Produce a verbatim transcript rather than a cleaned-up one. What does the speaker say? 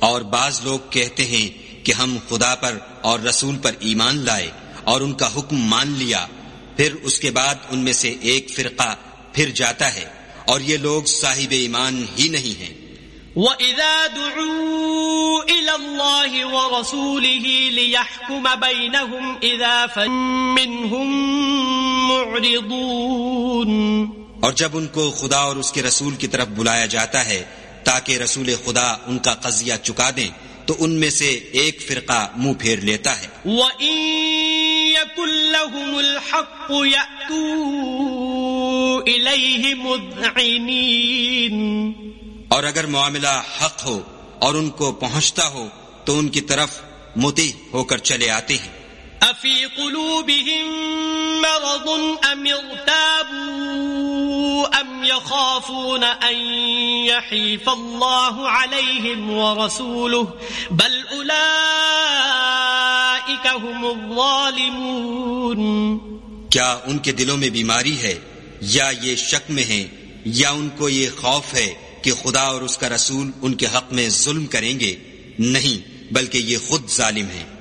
اور بعض لوگ کہتے ہیں کہ ہم خدا پر اور رسول پر ایمان لائے اور ان کا حکم مان لیا، پھر اس کے بعد ان میں سے ایک فرقہ پھر جاتا ہے، اور یہ لوگ صاحب ایمان ہی نہیں ہیں۔ وَإِذَا دُعُوا إِلَى اللَّهِ وَرَسُولِهِ لِيَحْكُمَ بَيْنَهُمْ إِذَا فَرِيقٌ مِّنْهُمْ مُعْرِضُونَ، اور جب ان کو خدا اور اس کے رسول کی طرف بلایا جاتا ہے تاکہ رسول خدا ان کا قضیہ چکا دیں، تو ان میں سے ایک فرقہ منہ پھیر لیتا ہے۔ وَإِن يَكُن لَّهُمُ الْحَقُّ يَأْتُوا إِلَيْهِ مُذْعِنِينَ، اور اگر معاملہ حق ہو اور ان کو پہنچتا ہو تو ان کی طرف مطیع ہو کر چلے آتے ہیں۔ أَفِي قُلُوبِهِم مَّرَضٌ أَمِ ارْتَابُوا أَمْ يَخَافُونَ أَن يَحِيفَ اللَّهُ عَلَيْهِمْ وَرَسُولُهُ بَلْ أُولَئِكَ هُمُ الظَّالِمُونَ۔ کیا ان کے دلوں میں بیماری ہے یا یہ شک میں ہیں یا ان کو یہ خوف ہے کہ خدا اور اس کا رسول ان کے حق میں ظلم کریں گے؟ نہیں، بلکہ یہ خود ظالم ہیں۔